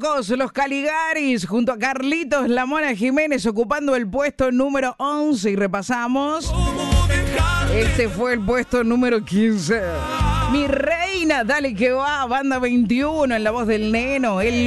locos, los Caligaris, junto a Carlitos La Mona Jiménez, ocupando el puesto número 11. Y repasamos. Este fue el puesto número 15. Mi reina, dale que va, banda 21, en la voz del Neno. El